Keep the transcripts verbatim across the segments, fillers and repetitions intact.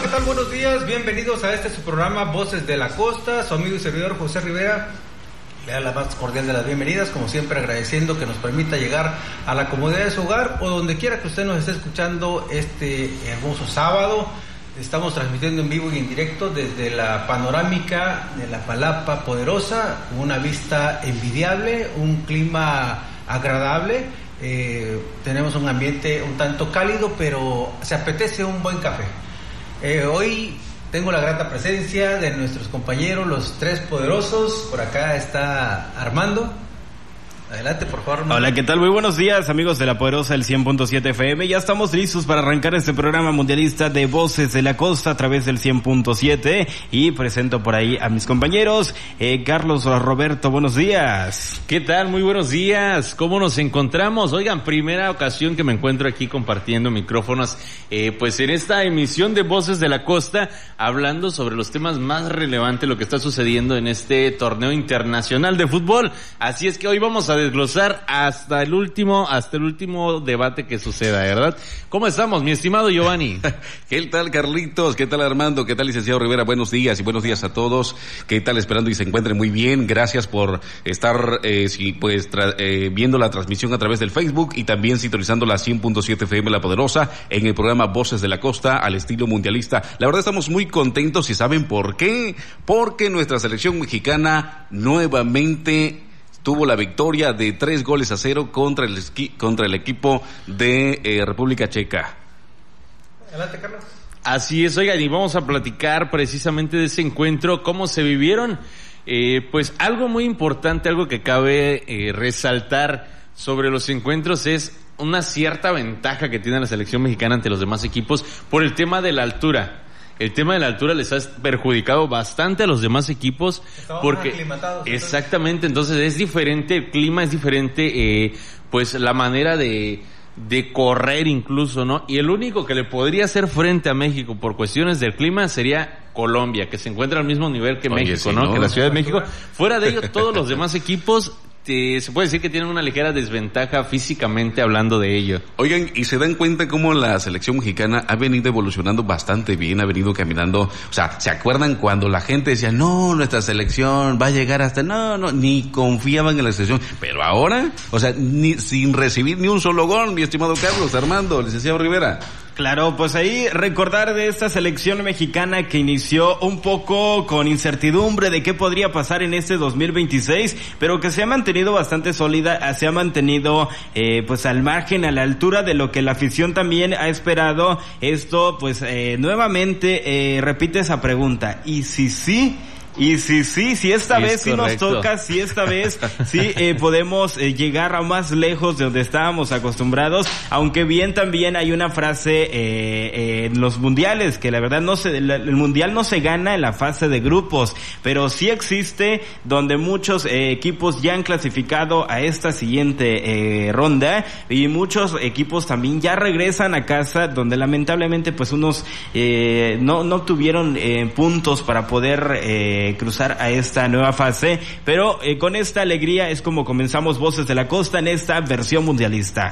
tal? Buenos días, bienvenidos a este su programa Voces de la Costa. Su amigo y servidor José Rivera le da la más cordial de las bienvenidas, como siempre agradeciendo que nos permita llegar a la comodidad de su hogar o donde quiera que usted nos esté escuchando este hermoso sábado. Estamos transmitiendo en vivo y en directo desde la panorámica de la Palapa Poderosa, con una vista envidiable, un clima agradable. Eh, tenemos un ambiente un tanto cálido, pero se apetece un buen café. Eh, hoy tengo la grata presencia de nuestros compañeros, los tres poderosos. Por acá está Armando. Adelante, por favor, Armando. Hola, ¿qué tal? Muy buenos días, amigos de La Poderosa, el cien punto siete F M. Ya estamos listos para arrancar este programa mundialista de Voces de la Costa a través del cien punto siete. Y presento por ahí a mis compañeros. Eh, Carlos Roberto, buenos días. ¿Qué tal? Muy buenos días. ¿Cómo nos encontramos? Oigan, primera ocasión que me encuentro aquí compartiendo micrófonos, eh, pues en esta emisión de Voces de la Costa, hablando sobre los temas más relevantes, lo que está sucediendo en este torneo internacional de fútbol. Así es que hoy vamos a desglosar hasta el último, hasta el último debate que suceda, ¿verdad? ¿Cómo estamos, mi estimado Giovanni? ¿Qué tal, Carlitos? ¿Qué tal, Armando? ¿Qué tal, licenciado Rivera? Buenos días y buenos días a todos. ¿Qué tal? Esperando y se encuentren muy bien. Gracias por estar, eh, si, pues, tra- eh, viendo la transmisión a través del Facebook y también sintonizando la cien punto siete F M La Poderosa en el programa Voces de la Costa al estilo mundialista. La verdad estamos muy contentos y ¿saben por qué? Porque nuestra selección mexicana nuevamente tuvo la victoria de tres goles a cero contra el esqui, contra el equipo de eh, República Checa. Adelante, Carlos. Así es, oigan, y vamos a platicar precisamente de ese encuentro, cómo se vivieron. Eh, pues algo muy importante, algo que cabe eh, resaltar sobre los encuentros es una cierta ventaja que tiene la selección mexicana ante los demás equipos por el tema de la altura. El tema de la altura les ha perjudicado bastante a los demás equipos. Estaban porque aclimatados, entonces. Exactamente, entonces es diferente el clima, es diferente eh, pues la manera de de correr incluso, ¿no? Y el único que le podría hacer frente a México por cuestiones del clima sería Colombia, que se encuentra al mismo nivel que Oye, México, sí, ¿no? ¿no? Que la Ciudad de México. Fuera de ello, todos los demás equipos te, se puede decir que tienen una ligera desventaja físicamente hablando de ello. Oigan, y se dan cuenta cómo la selección mexicana ha venido evolucionando bastante bien, ha venido caminando. O sea, ¿se acuerdan cuando la gente decía, no, nuestra selección va a llegar hasta... No, no, ni confiaban en la selección. Pero ahora, o sea, ni sin recibir ni un solo gol, mi estimado Carlos, Armando, licenciado Rivera. Claro, pues ahí recordar de esta selección mexicana que inició un poco con incertidumbre de qué podría pasar en este dos mil veintiséis, pero que se ha mantenido bastante sólida, se ha mantenido eh, pues al margen, a la altura de lo que la afición también ha esperado. Esto pues eh, nuevamente eh, repite esa pregunta, ¿y si sí? Y si sí, si esta es vez sí nos toca, si esta vez sí eh, podemos eh, llegar a más lejos de donde estábamos acostumbrados, aunque bien también hay una frase eh, eh, en los mundiales, que la verdad no se, el, el mundial no se gana en la fase de grupos, pero sí existe donde muchos eh, equipos ya han clasificado a esta siguiente eh, ronda y muchos equipos también ya regresan a casa donde lamentablemente pues unos eh, no, no obtuvieron eh, puntos para poder eh, cruzar a esta nueva fase, pero eh, con esta alegría es como comenzamos Voces de la Costa en esta versión mundialista.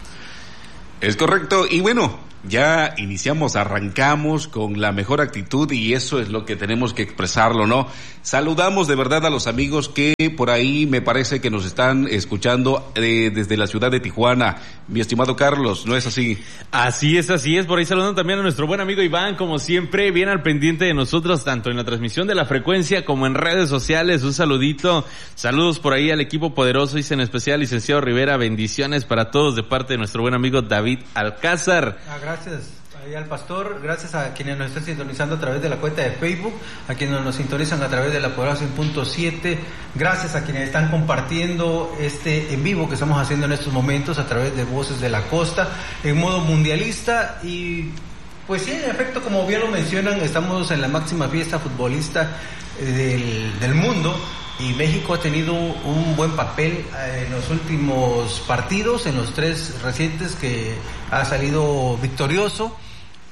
Es correcto, y bueno, ya iniciamos, arrancamos con la mejor actitud y eso es lo que tenemos que expresarlo, ¿no? Saludamos de verdad a los amigos que por ahí me parece que nos están escuchando eh, desde la ciudad de Tijuana. Mi estimado Carlos, ¿no es así? Así es, así es. Por ahí saludando también a nuestro buen amigo Iván, como siempre, bien al pendiente de nosotros, tanto en la transmisión de la frecuencia como en redes sociales. Un saludito, saludos por ahí al equipo poderoso, y en especial licenciado Rivera, bendiciones para todos de parte de nuestro buen amigo David Alcázar. Ah, gracias ahí al pastor, gracias a quienes nos están sintonizando a través de la cuenta de Facebook, a quienes nos sintonizan a través de La Poderosa cien punto siete, gracias a quienes están compartiendo este en vivo que estamos haciendo en estos momentos a través de Voces de la Costa en modo mundialista. Y pues sí, en efecto, como bien lo mencionan, estamos en la máxima fiesta futbolista del, del mundo. Y México ha tenido un buen papel en los últimos partidos, en los tres recientes que ha salido victorioso.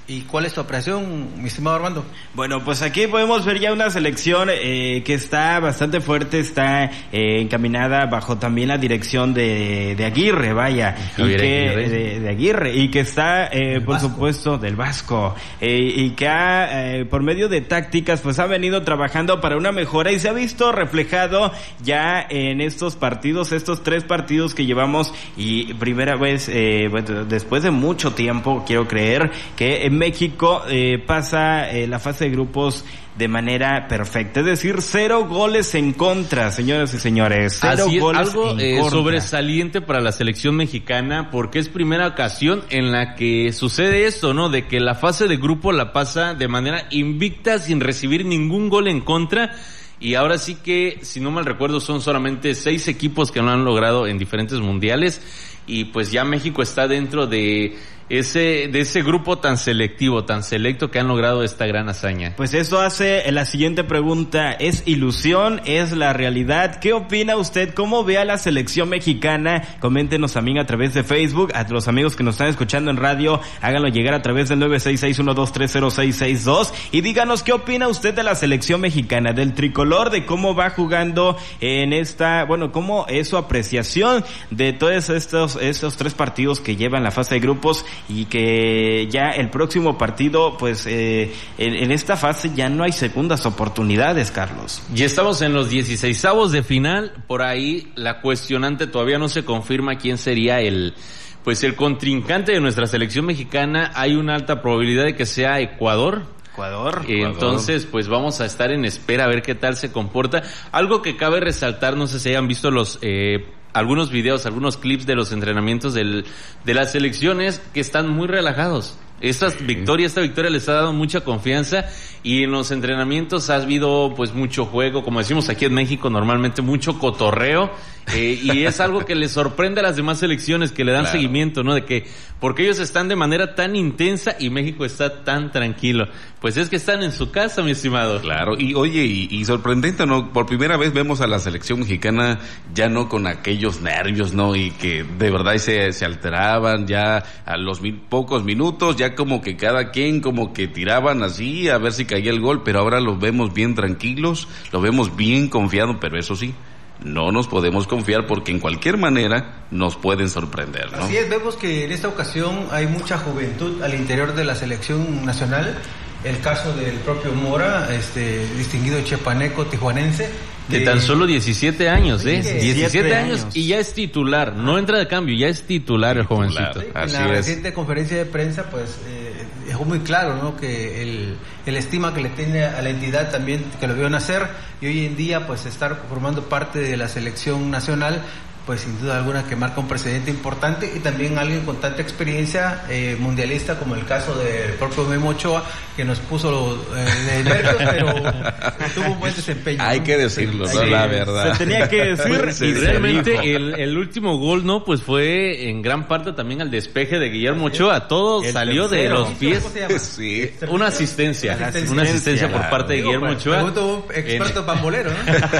¿Y cuál es tu apreciación, mi estimado Armando? Bueno, pues aquí podemos ver ya una selección eh, que está bastante fuerte, está eh, encaminada bajo también la dirección de, de Aguirre, vaya, Javier y que, Aguirre. De, de Aguirre, y que está, eh, por Vasco. supuesto, del Vasco, eh, y que ha, eh, por medio de tácticas, pues ha venido trabajando para una mejora y se ha visto reflejado ya en estos partidos, estos tres partidos que llevamos, y primera vez, eh, bueno, después de mucho tiempo, quiero creer, que en México eh, pasa eh, la fase de grupos de manera perfecta, es decir, cero goles en contra, señoras y señores, cero Así es, goles algo en eh, contra. sobresaliente para la selección mexicana, porque es primera ocasión en la que sucede esto, ¿no? De que la fase de grupo la pasa de manera invicta, sin recibir ningún gol en contra. Y ahora sí que, si no mal recuerdo, son solamente seis equipos que lo han logrado en diferentes mundiales. Y pues ya México está dentro de ese de ese grupo tan selectivo, tan selecto, que han logrado esta gran hazaña. Pues eso hace la siguiente pregunta, ¿es ilusión? ¿Es la realidad? ¿Qué opina usted? ¿Cómo ve a la selección mexicana? Coméntenos también a través de Facebook, a los amigos que nos están escuchando en radio, háganlo llegar a través del nueve seis seis uno dos tres cero seis seis dos y díganos qué opina usted de la selección mexicana, del tricolor, de cómo va jugando en esta, bueno, cómo es su apreciación de todos estos, estos tres partidos que llevan la fase de grupos, y que ya el próximo partido, pues eh, en, en esta fase ya no hay segundas oportunidades, Carlos. Ya estamos en los dieciseisavos de final, por ahí la cuestionante todavía no se confirma quién sería el, pues el contrincante de nuestra selección mexicana. Hay una alta probabilidad de que sea Ecuador. Ecuador. Entonces, pues vamos a estar en espera a ver qué tal se comporta. Algo que cabe resaltar, no sé si hayan visto los eh, algunos videos, algunos clips de los entrenamientos del, de las selecciones, que están muy relajados. Esta sí. victoria, esta victoria les ha dado mucha confianza, y en los entrenamientos ha habido pues mucho juego, como decimos aquí en México normalmente, mucho cotorreo, eh, y es algo que les sorprende a las demás selecciones, que le dan claro. seguimiento, ¿no? De que, porque ellos están de manera tan intensa y México está tan tranquilo. Pues es que están en su casa, mi estimado. Claro, y oye, y, y sorprendente, ¿no? Por primera vez vemos a la selección mexicana ya no con aquellos nervios, ¿no? Y que de verdad se, se alteraban ya a los mil, pocos minutos, ya como que cada quien como que tiraban así a ver si caía el gol, pero ahora los vemos bien tranquilos, los vemos bien confiados, pero eso sí, no nos podemos confiar porque en cualquier manera nos pueden sorprender, ¿no? Así es, vemos que en esta ocasión hay mucha juventud al interior de la selección nacional. El caso del propio Mora, este distinguido chiapaneco tijuanense, de tan solo diecisiete años, ¿eh? Sí, diecisiete años y ya es titular, no entra de cambio, ya es titular el jovencito. Sí, Así en la es. reciente conferencia de prensa, pues eh, dejó muy claro, ¿no? Que el, el estima que le tiene a la entidad también, que lo vio nacer, y hoy en día, pues estar formando parte de la selección nacional, pues sin duda alguna que marca un precedente importante, y también alguien con tanta experiencia eh, mundialista como el caso del propio Memo Ochoa, que nos puso eh, de nervios, pero tuvo un buen desempeño. Hay ¿no? que decirlo, Sí, ¿no? sí. La verdad. Se tenía que decir, Y y se realmente dijo. el, el último gol, ¿no? Pues fue en gran parte también al despeje de Guillermo Ochoa. Todo El salió de tercero. los pies. ¿Cómo se llama? Sí. Una asistencia, Asistencia. una asistencia por Claro. parte de Digo, Guillermo pues, Ochoa. pregunto un experto bambolero,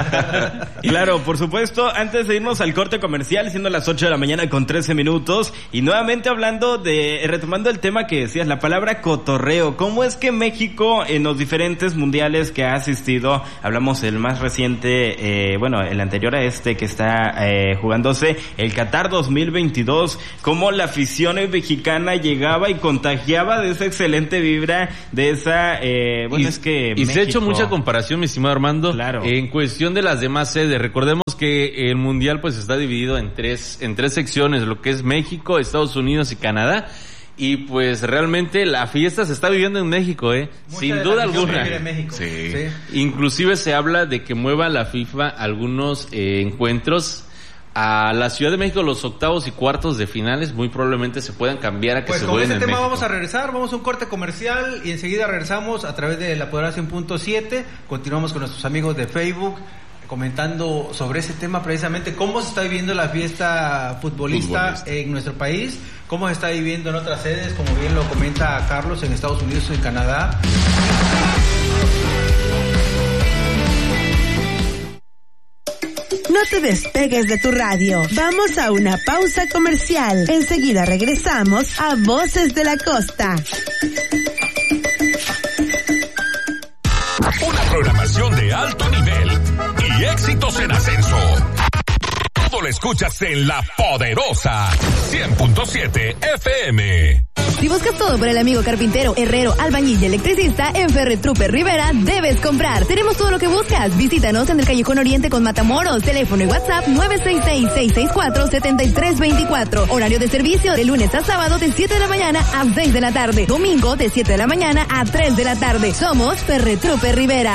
¿no? Claro, por supuesto, antes de irnos al corte comercial, siendo las ocho de la mañana con trece minutos, y nuevamente hablando de, retomando el tema que decías, la palabra cotorreo, ¿cómo es que México en los diferentes mundiales que ha asistido, hablamos el más reciente, eh, bueno, el anterior a este que está eh, jugándose, el Qatar dos mil veintidós, cómo la afición mexicana llegaba y contagiaba de esa excelente vibra, de esa, eh, bueno, y, es que y se ha hecho México- mucha comparación, mi estimado Armando, Claro. en cuestión de las demás sedes. Recordemos que el mundial pues está dividido en tres en tres secciones, lo que es México, Estados Unidos y Canadá, y pues realmente la fiesta se está viviendo en México, eh, Mucha sin de la duda afición alguna. que vive en México. Sí. Sí. Inclusive se habla de que mueva la FIFA algunos eh, encuentros a la Ciudad de México, los octavos y cuartos de finales muy probablemente se puedan cambiar a que Pues se con jueguen este en tema México. vamos a regresar, vamos a un corte comercial y enseguida regresamos a través de la Poderosa cien punto siete. Continuamos con nuestros amigos de Facebook comentando sobre ese tema, precisamente cómo se está viviendo la fiesta futbolista, Futbolista. en nuestro país, cómo se está viviendo en otras sedes, como bien lo comenta Carlos, en Estados Unidos y en Canadá. No te despegues de tu radio. Vamos a una pausa comercial. Enseguida regresamos a Voces de la Costa. Vientos en ascenso. Todo lo escuchas en La Poderosa cien punto siete F M. Si buscas todo por el amigo carpintero, herrero, albañil y electricista, en Ferretrupe Rivera debes comprar. Tenemos todo lo que buscas. Visítanos en el Callejón Oriente con Matamoros. Teléfono y WhatsApp nueve seis seis, seis seis cuatro, siete tres dos cuatro. Horario de servicio de lunes a sábado de siete de la mañana a seis de la tarde. Domingo de siete de la mañana a tres de la tarde. Somos Ferretrupe Rivera.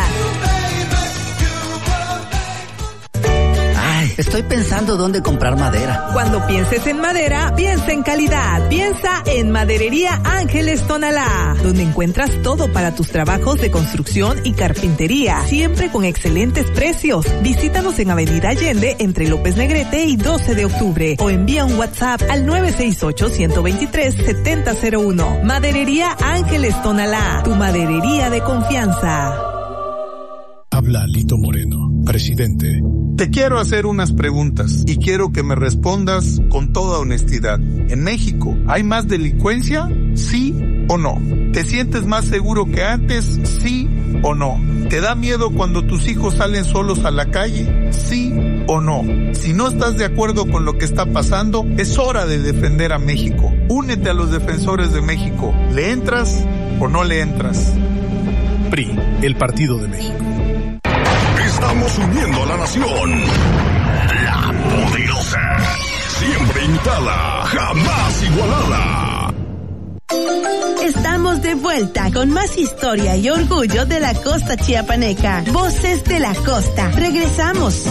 Estoy pensando dónde comprar madera. Cuando pienses en madera, piensa en calidad. Piensa en Maderería Ángeles Tonalá, donde encuentras todo para tus trabajos de construcción y carpintería, siempre con excelentes precios. Visítanos en Avenida Allende, entre López Negrete y doce de octubre, o envía un WhatsApp al nueve seis ocho, uno dos tres, siete cero cero uno. Maderería Ángeles Tonalá, tu maderería de confianza. Habla Lito Moreno, presidente. Te quiero hacer unas preguntas y quiero que me respondas con toda honestidad. ¿En México hay más delincuencia? ¿Sí o no? ¿Te sientes más seguro que antes? ¿Sí o no? ¿Te da miedo cuando tus hijos salen solos a la calle? ¿Sí o no? Si no estás de acuerdo con lo que está pasando, es hora de defender a México. Únete a los defensores de México. ¿Le entras o no le entras? P R I, el Partido de México. Estamos uniendo a la nación. La Poderosa. Siempre imitada, jamás igualada. Estamos de vuelta con más historia y orgullo de la costa chiapaneca. Voces de la costa. Regresamos.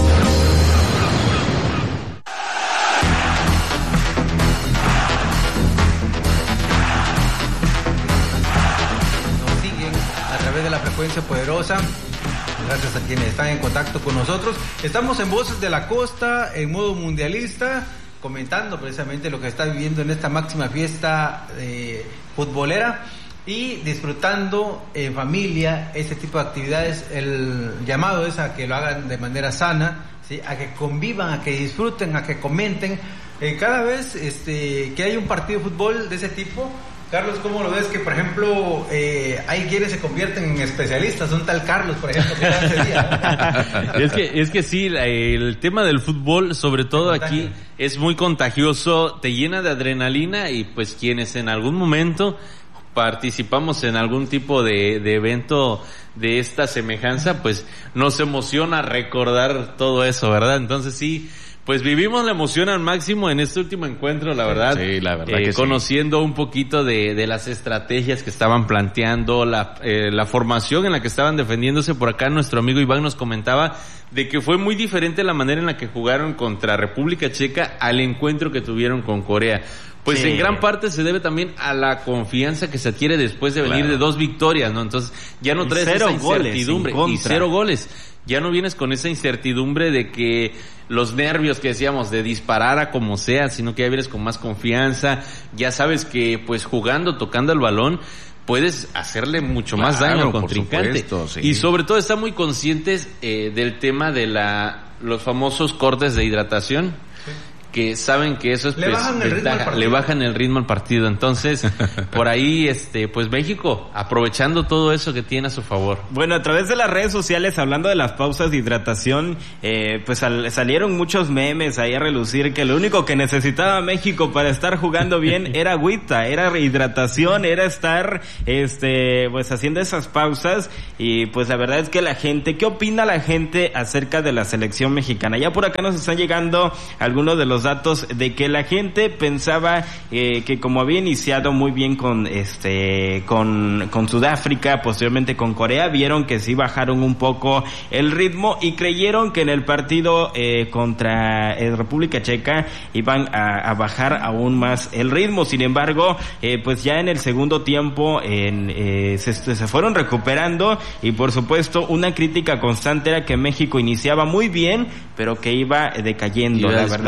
Nos siguen a través de la frecuencia poderosa. Gracias a quienes están en contacto con nosotros. Estamos en Voces de la Costa, en modo mundialista, comentando precisamente lo que está viviendo en esta máxima fiesta eh, futbolera y disfrutando en familia este tipo de actividades. El llamado es a que lo hagan de manera sana, ¿sí? A que convivan, a que disfruten, a que comenten. Eh, cada vez este, que hay un partido de fútbol de ese tipo, Carlos, ¿cómo lo ves? Que, por ejemplo, eh, hay quienes se convierten en especialistas. Un tal Carlos, por ejemplo, que hace día. es que es que sí, el tema del fútbol, sobre todo aquí, es muy contagioso, te llena de adrenalina y pues quienes en algún momento participamos en algún tipo de, de evento de esta semejanza, pues nos emociona recordar todo eso, ¿verdad? Entonces sí, pues vivimos la emoción al máximo en este último encuentro, la verdad. Sí, la verdad eh, que conociendo sí. un poquito de, de las estrategias que estaban planteando, la, eh, la formación en la que estaban defendiéndose. Por acá nuestro amigo Iván nos comentaba de que fue muy diferente la manera en la que jugaron contra República Checa al encuentro que tuvieron con Corea. Pues sí. En gran parte se debe también a la confianza que se adquiere después de venir claro. de dos victorias, ¿no? Entonces ya no traes esa incertidumbre y cero goles. Ya no vienes con esa incertidumbre de que los nervios que decíamos de disparar a como sea, sino que ya vienes con más confianza. Ya sabes que pues jugando, tocando el balón, puedes hacerle mucho claro, más daño al contrincante. Supuesto, sí. Y sobre todo están muy conscientes eh, del tema de la los famosos cortes de hidratación. Que saben que eso es le bajan pues, el ritmo al partido. Le bajan el ritmo al partido. Entonces, por ahí, este, pues México, aprovechando todo eso que tiene a su favor. Bueno, a través de las redes sociales, hablando de las pausas de hidratación, eh, pues sal, salieron muchos memes ahí a relucir que lo único que necesitaba México para estar jugando bien era agüita, era hidratación, era estar, este, pues haciendo esas pausas. Y pues la verdad es que la gente, ¿qué opina la gente acerca de la selección mexicana? Ya por acá nos están llegando algunos de los datos de que la gente pensaba eh, que como había iniciado muy bien con este con con Sudáfrica, posteriormente con Corea, vieron que sí bajaron un poco el ritmo y creyeron que en el partido eh, contra eh, República Checa iban a, a bajar aún más el ritmo. Sin embargo, eh, pues ya en el segundo tiempo en, eh, se, se fueron recuperando y por supuesto una crítica constante era que México iniciaba muy bien pero que iba decayendo, iba la verdad.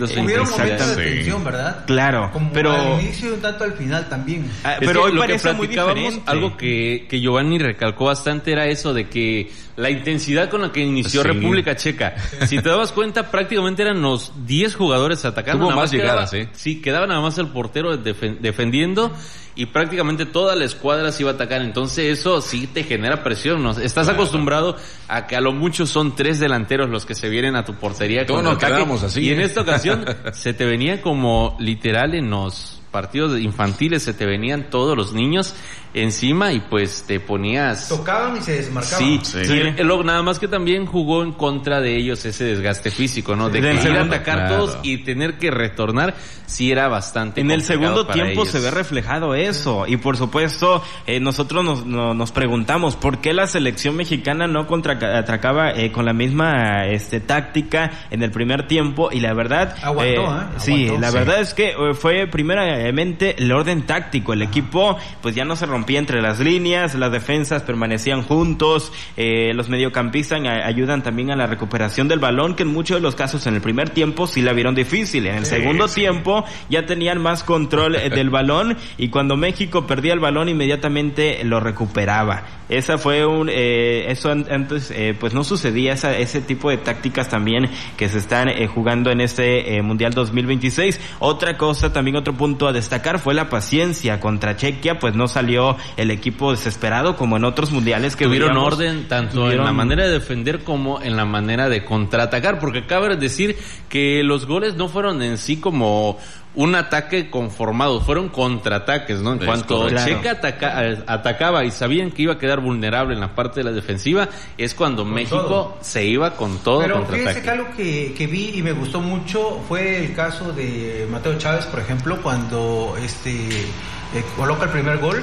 su Hubieron intensidad. momentos de tensión, ¿verdad? Claro, Como pero al inicio y un tanto al final también. Ah, Es pero que hoy lo que parece muy platicábamos, diferente. algo que, que Giovanni recalcó bastante era eso de que la intensidad con la que inició Sí. República Checa. Si te dabas cuenta, prácticamente eran los diez jugadores atacando. Tuvo nada más quedaba- llegadas, ¿eh? Sí, quedaba nada más el portero defen- defendiendo y prácticamente toda la escuadra se iba a atacar. Entonces eso sí te genera presión, ¿no? Estás acostumbrado a que a lo mucho son tres delanteros los que se vienen a tu portería. Todos nos contraataque, quedamos así, y en ¿eh? esta ocasión se te venía como literal en los partidos infantiles, se te venían todos los niños encima y pues te ponías... Tocaban y se desmarcaban. Sí, Sí. sí. Y lo- nada más que también jugó en contra de ellos ese desgaste físico, ¿no? De Del que ir a segundo, atacar claro. todos y tener que retornar, sí era bastante en el complicado segundo para tiempo ellos. se ve reflejado eso. Y por supuesto, eh, nosotros nos, no- nos preguntamos por qué la selección mexicana no contraatacaba eh, con la misma este táctica en el primer tiempo. Y la verdad, Aguantó, ¿eh? sí, Aguantó. la Sí. verdad es que eh, fue primeramente el orden táctico. El equipo pues ya no se rompía entre las líneas, las defensas permanecían juntos, eh, los mediocampistas a- ayudan también a la recuperación del balón, que en muchos de los casos en el primer tiempo sí la vieron difícil. En el Sí, segundo sí. tiempo ya tenían más control eh, del balón, y cuando México perdía el balón inmediatamente lo recuperaba. Esa fue un eh, eso an- antes eh, pues no sucedía, esa, ese tipo de tácticas también que se están eh, jugando en este eh, Mundial dos mil veintiséis. Otra cosa, también otro punto a destacar fue la paciencia contra Chequia. Pues no salió el equipo desesperado como en otros mundiales que Tuvieron veíamos. orden tanto Tuvieron- en la manera de defender como en la manera de contraatacar, porque cabe decir que los goles no fueron en sí como un ataque conformado, fueron contraataques, ¿no? En Es cuanto correcto. Checa ataca- eh, atacaba y sabían que iba a quedar vulnerable en la parte de la defensiva, es cuando México todo. se iba con todo Pero contraataque. fíjese que algo que, que vi y me gustó mucho fue el caso de Mateo Chávez, por ejemplo, cuando este eh, coloca el primer gol,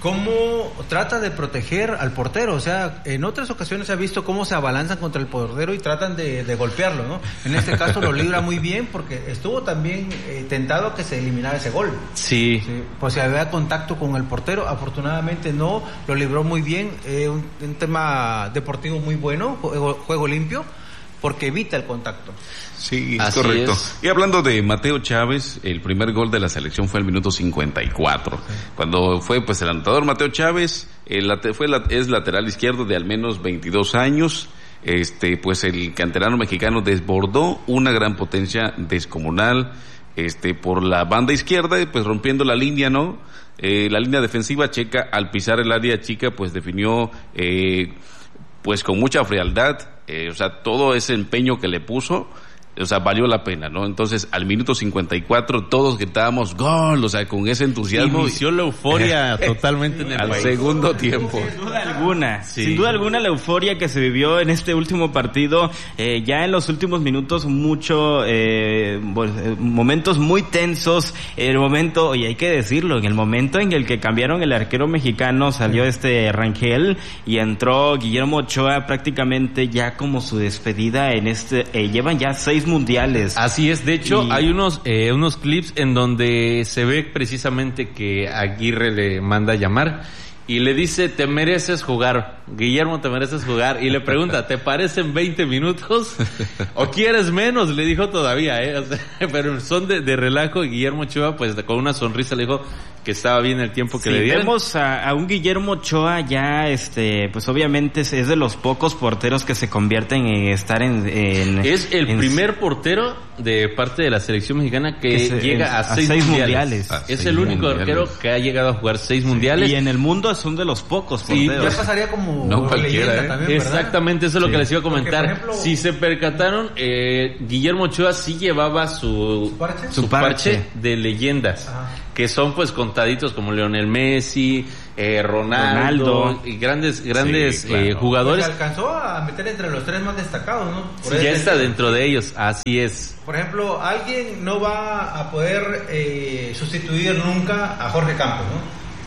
cómo trata de proteger al portero. O sea, en otras ocasiones se ha visto cómo se abalanzan contra el portero y tratan de, de golpearlo, ¿no? En este caso lo libra muy bien porque estuvo también eh, tentado a que se eliminara ese gol. Sí. Sí, pues si había contacto con el portero, afortunadamente no, lo libró muy bien, eh, un, un tema deportivo muy bueno, juego, juego limpio, porque evita el contacto. Sí, es Así correcto. es. Y hablando de Mateo Chávez, el primer gol de la selección fue al minuto cincuenta y cuatro. Cuando fue pues el anotador Mateo Chávez, el, late- fue la- es lateral izquierdo de al menos veintidós años. Este, pues el canterano mexicano desbordó una gran potencia descomunal, este, por la banda izquierda, pues rompiendo la línea, ¿no? Eh, la línea defensiva checa, al pisar el área chica, pues definió, eh, pues con mucha frialdad, eh, o sea, todo ese empeño que le puso, o sea, valió la pena, ¿no? Entonces, al minuto cincuenta y cuatro, todos gritábamos gol, o sea, con ese entusiasmo. Inició la euforia totalmente en el al país. segundo tiempo. Sin duda alguna, Sí. sin duda alguna la euforia que se vivió en este último partido, eh, ya en los últimos minutos mucho, eh, bueno, eh, momentos muy tensos, el momento, y hay que decirlo, en el momento en el que cambiaron el arquero mexicano, salió este Rangel y entró Guillermo Ochoa prácticamente ya como su despedida en este, eh, llevan ya seis mundiales. Así es, de hecho Y- hay unos eh, unos clips en donde se ve precisamente que Aguirre le manda a llamar y le dice, te mereces jugar, Guillermo, te mereces jugar, y le pregunta, ¿te parecen veinte minutos? ¿O quieres menos? Le dijo todavía, ¿eh? O sea, pero son de, de relajo, y Guillermo Ochoa, pues con una sonrisa le dijo que estaba bien el tiempo que Sí, le dieron. vemos a, a un Guillermo Ochoa ya, este, pues obviamente es, es de los pocos porteros que se convierten en estar en... en- Es el en- primer portero de parte de la selección mexicana que, Que se- llega a, a seis, seis mundiales. mundiales. A Es seis el único mundiales. arquero que ha llegado a jugar seis mundiales. Y en el mundo son de los pocos Sí, porteros. Ya pasaría como No cualquiera, leyenda ¿eh? también, ¿verdad? Exactamente, eso es lo Sí. que les iba a Porque, comentar. por ejemplo- si se percataron, eh, Guillermo Ochoa sí llevaba su, ¿Su parche? su Su parche parche. de leyendas, Ajá. que son pues contaditos como Lionel Messi, eh, Ronaldo, Ronaldo. y grandes grandes Sí, claro. eh, jugadores. Pues se alcanzó a meter entre los tres más destacados, ¿no? Por Ya ese- está dentro de ellos, así es. Por ejemplo, alguien no va a poder eh, sustituir nunca a Jorge Campos, ¿no?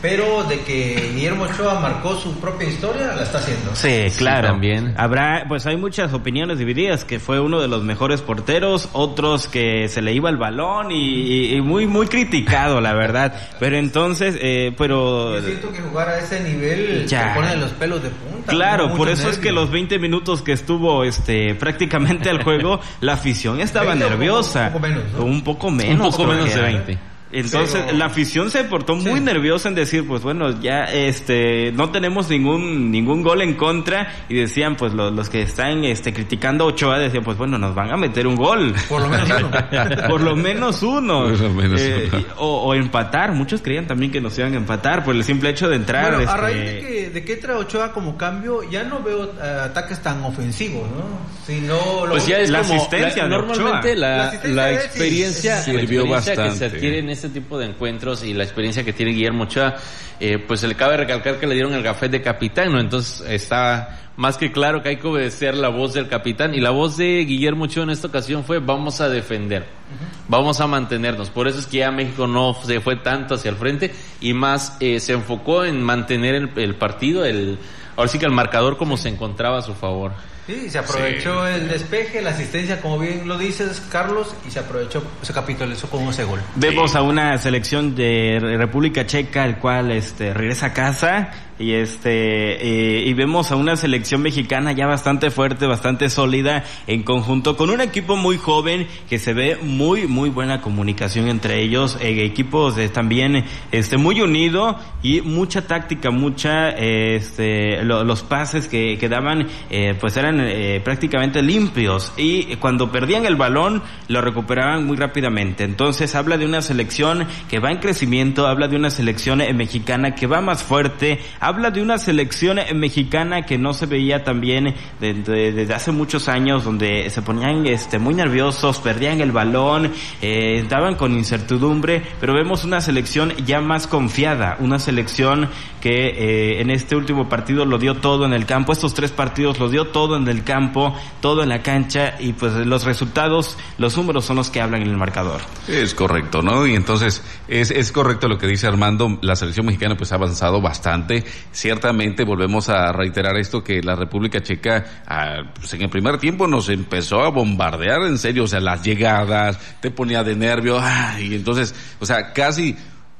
pero de que Guillermo Ochoa marcó su propia historia, la está haciendo. Sí, claro. Sí, también. Habrá, pues hay muchas opiniones divididas, que fue uno de los mejores porteros, otros que se le iba el balón y, y muy, muy criticado, la verdad. Pero entonces, eh, pero... Yo siento que jugar a ese nivel ya. te pone los pelos de punta. Claro, por eso nervios. es que los veinte minutos que estuvo este prácticamente al juego, la afición estaba nerviosa. Un poco menos, ¿no? Un poco menos. Un poco menos de todavía. veinte. Entonces, Pero... la afición se portó muy sí. nerviosa en decir, pues bueno, ya este no tenemos ningún ningún gol en contra, y decían, pues los, los que están este criticando a Ochoa decían, pues bueno, nos van a meter un gol. Por lo menos uno. Por lo menos uno. Por lo menos Eh, uno. o, o empatar. Muchos creían también que nos iban a empatar por el simple hecho de entrar. Bueno, a este... raíz de que, de que entra Ochoa como cambio, ya no veo uh, ataques tan ofensivos, ¿no? Sino lo... Pues ya es la como asistencia la, de normalmente Ochoa. la, La asistencia la de él sí, experiencia, sí, la sirvió experiencia que se bastante. adquiere en este tipo de encuentros y la experiencia que tiene Guillermo Ochoa, eh, pues se le cabe recalcar que le dieron el gafet de capitán, ¿no? Entonces está más que claro que hay que obedecer la voz del capitán, y la voz de Guillermo Ochoa en esta ocasión fue: vamos a defender, uh-huh. vamos a mantenernos. Por eso es que ya México no se fue tanto hacia el frente y más eh, se enfocó en mantener el, el partido, el ahora sí que el marcador como se encontraba a su favor. Sí, se aprovechó sí. el despeje, la asistencia, como bien lo dices, Carlos, y se aprovechó, se capitalizó con ese gol. Vemos sí. a una selección de República Checa, el cual este regresa a casa, y este eh, y vemos a una selección mexicana ya bastante fuerte, bastante sólida en conjunto, con un equipo muy joven que se ve muy muy buena comunicación entre ellos, eh, equipos de, también este muy unido y mucha táctica, mucha eh, este lo, los pases que, que daban eh, pues eran eh, prácticamente limpios, y cuando perdían el balón lo recuperaban muy rápidamente. Entonces habla de una selección que va en crecimiento, habla de una selección eh, mexicana que va más fuerte, habla de una selección mexicana que no se veía tan bien desde, desde hace muchos años, donde se ponían este muy nerviosos, perdían el balón, eh, estaban con incertidumbre, pero vemos una selección ya más confiada, una selección que eh, en este último partido lo dio todo en el campo, estos tres partidos lo dio todo en el campo, todo en la cancha, y pues los resultados, los números son los que hablan en el marcador. Es correcto, ¿no? Y entonces es, es correcto lo que dice Armando, la selección mexicana pues ha avanzado bastante. Ciertamente volvemos a reiterar esto, que la República Checa ah, pues en el primer tiempo nos empezó a bombardear, en serio, o sea, las llegadas, te ponía de nervio, ah, y entonces, o sea, casi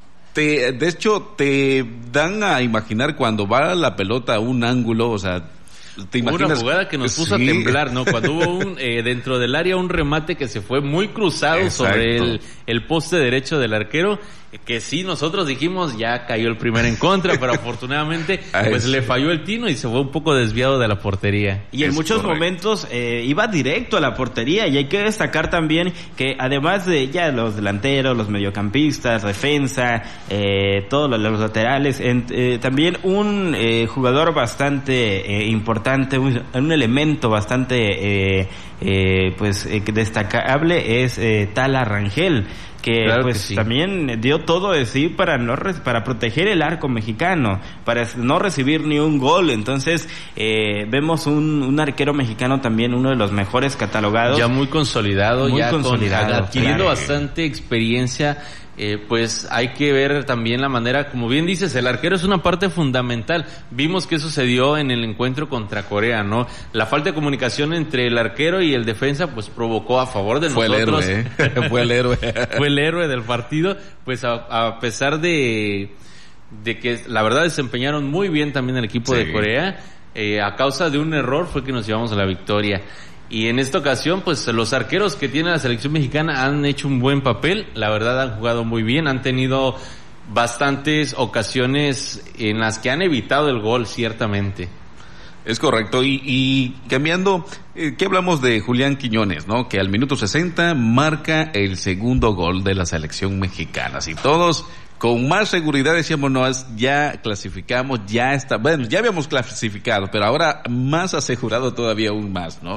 te, de hecho, te dan a imaginar cuando va la pelota a un ángulo, o sea, ¿te imaginas? Una jugada que nos puso sí. a temblar, ¿no? Cuando hubo un, eh, dentro del área un remate que se fue muy cruzado Exacto. sobre el, el poste derecho del arquero, que sí, nosotros dijimos, ya cayó el primero en contra, pero afortunadamente pues le falló el tino y se fue un poco desviado de la portería. Y en es muchos correcto. momentos eh, iba directo a la portería, y hay que destacar también que además de ya los delanteros, los mediocampistas, defensa, eh, todos los, los laterales, en, eh, también un eh, jugador bastante eh, importante, un, un elemento bastante eh, eh, pues eh, destacable es eh, Tala Rangel, que claro pues que sí. también dio todo de sí para no para proteger el arco mexicano, para no recibir ni un gol. Entonces eh, vemos un, un arquero mexicano también, uno de los mejores catalogados, ya muy consolidado, muy ya consolidado, con, adquiriendo claro. bastante experiencia. Eh, pues hay que ver también la manera, como bien dices, el arquero es una parte fundamental. Vimos que sucedió en el encuentro contra Corea, ¿no? La falta de comunicación entre el arquero y el defensa pues provocó a favor de fue nosotros. El héroe, ¿eh? Fue el héroe. Fue el héroe del partido, pues a, a pesar de, de que la verdad desempeñaron muy bien también el equipo sí. de Corea, eh, a causa de un error fue que nos llevamos a la victoria. Y en esta ocasión, pues los arqueros que tiene la selección mexicana han hecho un buen papel, la verdad han jugado muy bien, han tenido bastantes ocasiones en las que han evitado el gol, ciertamente. Es correcto, y, y cambiando, eh, ¿qué hablamos de Julián Quiñones, no? Que al minuto sesenta marca el segundo gol de la selección mexicana. Si todos con más seguridad decíamos, no, ya clasificamos, ya está, bueno, ya habíamos clasificado, pero ahora más asegurado todavía aún más, ¿no?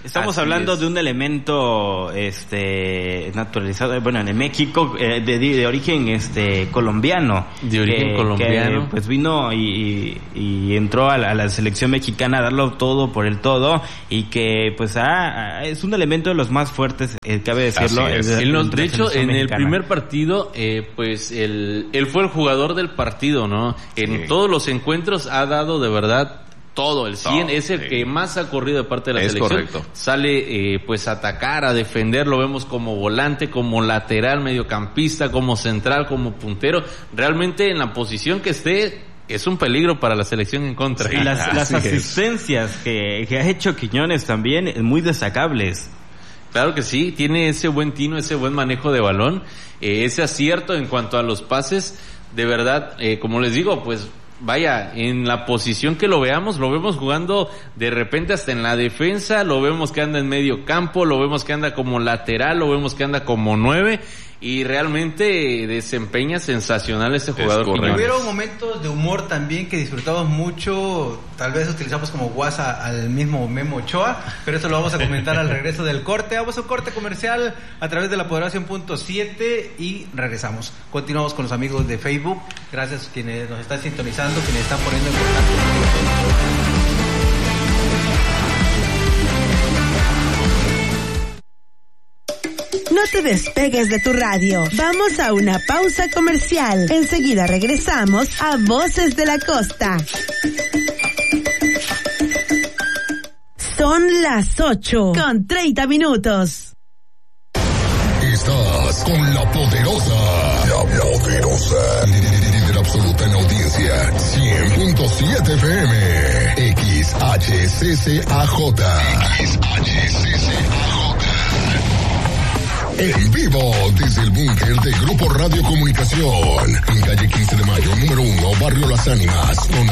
Estamos Así hablando es. de un elemento este naturalizado, bueno, en México, eh, de, de origen este colombiano. De origen que, colombiano. Que, pues vino y, y, y entró a la, a la selección mexicana a darlo todo por el todo, y que pues ah, es un elemento de los más fuertes, eh, cabe decirlo. Así es. de, En los- de de la hecho, selección en el mexicana. primer partido, eh, pues él, él fue el jugador del partido, ¿no? En Sí. todos los encuentros ha dado de verdad todo, el cien, Todo, es el sí. que más ha corrido de parte de la Es selección. correcto. Sale eh, pues a atacar, a defender, lo vemos como volante, como lateral, mediocampista, como central, como puntero. Realmente en la posición que esté es un peligro para la selección en contra. Y las, las Así es. asistencias que, que ha hecho Quiñones también, eh, muy destacables. Claro que sí, tiene ese buen tino, ese buen manejo de balón, eh, ese acierto en cuanto a los pases. De verdad, eh, como les digo, pues vaya, en la posición que lo veamos, lo vemos jugando de repente hasta en la defensa, lo vemos que anda en medio campo, lo vemos que anda como lateral, lo vemos que anda como nueve, y realmente desempeña sensacional este jugador. correcto. Quiñones. Hubieron momentos de humor también que disfrutamos mucho, tal vez utilizamos como guasa al mismo Memo Ochoa, pero eso lo vamos a comentar al regreso del corte. Vamos a un corte comercial a través de la Poderación punto siete y regresamos. Continuamos con los amigos de Facebook. Gracias a quienes nos están sintonizando, quienes están poniendo en contacto. No te despegues de tu radio. Vamos a una pausa comercial. Enseguida regresamos a Voces de la Costa. Son las ocho con treinta minutos. Estás con la poderosa. La poderosa. Líder absoluta en audiencia. cien punto siete F M. X H C C A J. X H C C A J. En vivo desde el búnker de Grupo Radio Comunicación. En calle quince de mayo, número uno, Barrio Las Ánimas. Zona